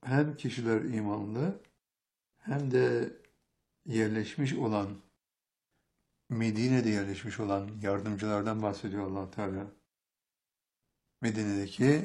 hem kişiler imanlı hem de yerleşmiş olan, Medine'de yerleşmiş olan yardımcılardan bahsediyor Allah Teala. Medine'deki